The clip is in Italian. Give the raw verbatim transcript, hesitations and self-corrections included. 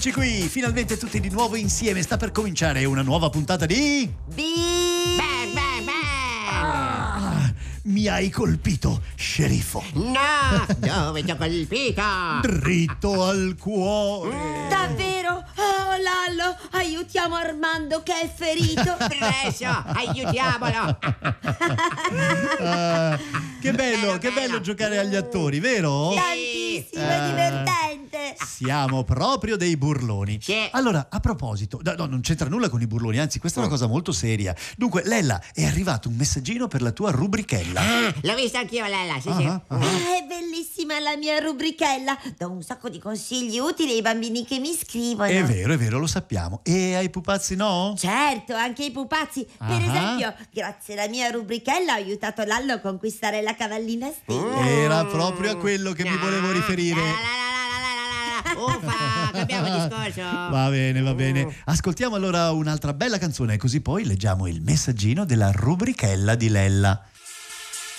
Eccoci qui, finalmente tutti di nuovo insieme. Sta per cominciare una nuova puntata di... Big Bang Bang Bang! Ah, mi hai colpito, sceriffo. No! Dove ti ho colpito? Dritto al cuore. Davvero? Oh Lallo, aiutiamo Armando che è ferito. Presto, aiutiamolo! Ah, che bello, Bello, che bello bello. giocare agli attori, vero? Tantissimo, Eh. è divertente. Siamo proprio dei burloni. Sì. Allora, a proposito, no, no, non c'entra nulla con i burloni, anzi, questa è una cosa molto seria. Dunque, Lella, è arrivato un messaggino per la tua rubrichella. Ah, l'ho visto anch'io, Lella, sì, sì. Ah, ah. Ah, è bellissima la mia rubrichella. Do un sacco di consigli utili ai bambini che mi scrivono. È vero, è vero, lo sappiamo. E ai pupazzi no? Certo, anche i pupazzi. Per Ah. esempio, grazie alla mia rubrichella ho aiutato Lallo a conquistare la cavallina stella. Era proprio a quello che mi volevo riferire. La, la, la, la, la, la, la, la. Uffa, cambiamo discorso. Va bene, va bene. Ascoltiamo allora un'altra bella canzone, così poi leggiamo il messaggino della rubrichella di Lella.